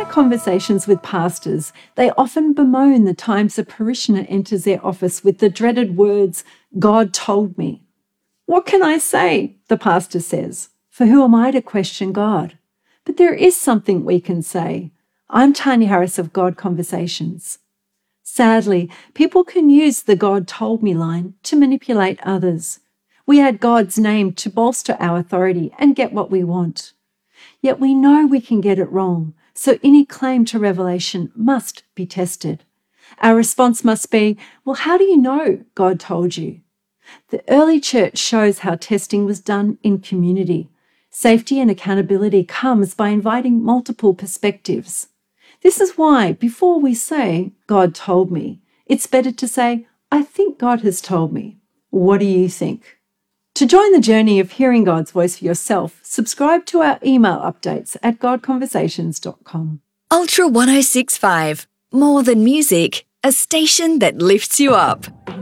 my conversations with pastors, they often bemoan the times a parishioner enters their office with the dreaded words, "God told me." "What can I say?" the pastor says. "For who am I to question God?" But there is something we can say. I'm Tanya Harris of God Conversations. Sadly, people can use the "God told me" line to manipulate others. We add God's name to bolster our authority and get what we want. Yet we know we can get it wrong, so any claim to revelation must be tested. Our response must be, well, how do you know God told you? The early church shows how testing was done in community. Safety and accountability comes by inviting multiple perspectives. This is why, before we say, "God told me," it's better to say, "I think God has told me." What do you think? To join the journey of hearing God's voice for yourself, subscribe to our email updates at godconversations.com. Ultra 1065. More than music, a station that lifts you up.